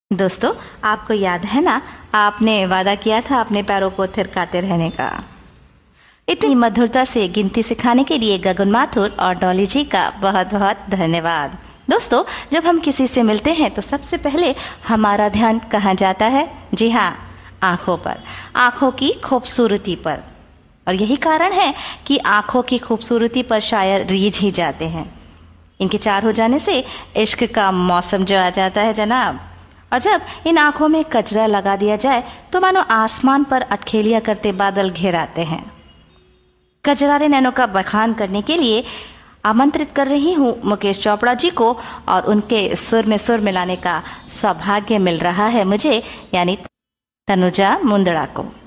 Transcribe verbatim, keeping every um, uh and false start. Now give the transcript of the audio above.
दोस्तों, आपको याद है ना, आपने वादा किया था अपने पैरों को थिरकाते रहने का। इतनी मधुरता से गिनती सिखाने के लिए गगन माथुर और डॉली जी का बहुत बहुत धन्यवाद। दोस्तों, जब हम किसी से मिलते हैं तो सबसे पहले हमारा ध्यान कहाँ जाता है? जी हाँ, आंखों पर, आंखों की खूबसूरती पर। और यही कारण है कि आंखों की खूबसूरती पर शायर रीझ ही जाते हैं। इनके चार हो जाने से इश्क का मौसम जो आ जाता है जनाब। और जब इन आंखों में कजरा लगा दिया जाए तो मानो आसमान पर अटखेलियां करते बादल घेर आते हैं। कजरारे नैनों का बखान करने के लिए आमंत्रित कर रही हूँ मुकेश चोपड़ा जी को, और उनके सुर में सुर मिलाने का सौभाग्य मिल रहा है मुझे, यानी तनुजा मुंदड़ा को।